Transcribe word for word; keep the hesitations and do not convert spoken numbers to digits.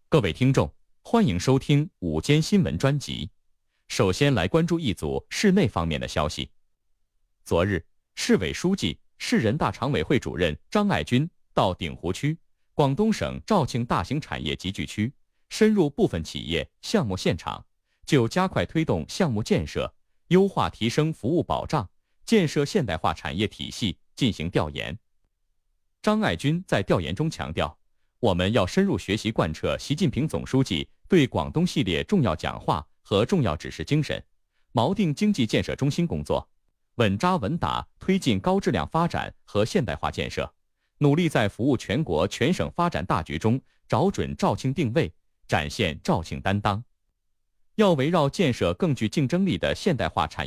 各位听众，欢迎收听午间新闻专辑。首先来关注一组市内方面的消息。昨日，市委书记、市人大常委会主任张爱军到鼎湖区、广东省肇庆大型产业集聚区，深入部分企业项目现场，就加快推动项目建设、优化提升服务保障、建设现代化产业体系进行调研。张爱军在调研中强调，我们要深入学习贯彻习近平总书记对广东系列重要讲话和重要指示精神，锚定经济建设中心工作，稳扎稳打推进高质量发展和现代化建设，努力在服务全国全省发展大局中找准肇庆定位，展现肇庆担当。要围绕建设更具竞争力的现代化产业